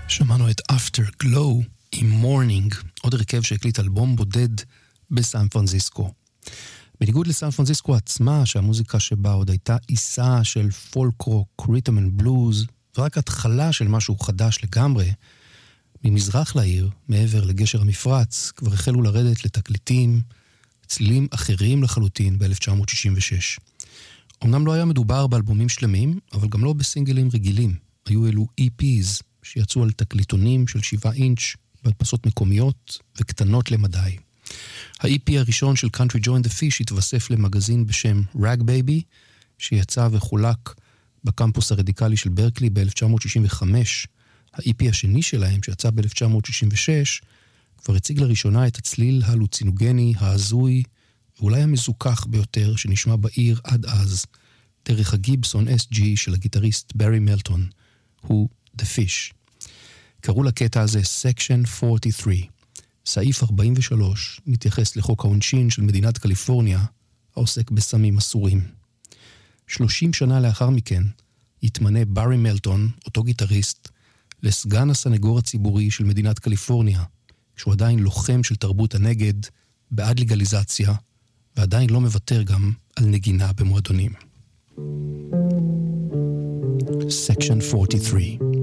שמענו את Afterglow עם Morning, עוד הרכב שהקליט אלבום בודד בסן פרנסיסקו. בניגוד לסן פרנסיסקו עצמה, שהמוזיקה שבה עוד הייתה עיסה של פולק רוק, רית'ם אנד בלוז, ורק התחלה של משהו חדש לגמרי, ממזרח לעיר, מעבר לגשר המפרץ, כבר החלו לרדת לתקליטים, צלילים אחרים לחלוטין ב-1966. אמנם לא היה מדובר באלבומים שלמים, אבל גם לא בסינגלים רגילים. היו אלו EPs שיצאו על תקליטונים של 7 אינץ' בהדפסות מקומיות וקטנות למדי. ה-EP הראשון של Country Joe and the Fish התווסף למגזין בשם Rag Baby, שיצא וחולק בקמפוס הרדיקלי של ברקלי ב-1965. ה-EP השני שלהם, שיצא ב-1966, כבר הציג לראשונה את הצליל הלוצינוגני, ההזוי, ואולי המזוכח ביותר שנשמע בעיר עד אז, דרך הגיבסון SG של הגיטריסט ברי מלטון, הוא The Fish. קראו לקטע הזה Section 43. סעיף 43 מתייחס לחוק העונשין של מדינת קליפורניה, העוסק בסמים אסורים. 30 שנה לאחר מכן, התמנה ברי מלטון, אותו גיטריסט, לסגן הסנגור הציבורי של מדינת קליפורניה, שהוא עדיין לוחם של תרבות הנגד, בעד לגליזציה, ועדיין לא מוותר גם על נגינה במועדונים. Section 43